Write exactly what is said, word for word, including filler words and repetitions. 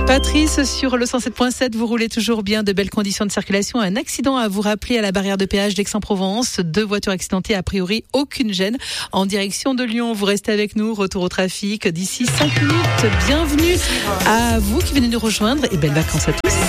Patrice, sur le cent sept point sept, vous roulez toujours bien, de belles conditions de circulation. Un accident à vous rappeler à la barrière de péage d'Aix-en-Provence. Deux voitures accidentées, a priori aucune gêne. En direction de Lyon, vous restez avec nous. Retour au trafic d'ici cinq minutes. Bienvenue à vous qui venez nous rejoindre et belles vacances à tous.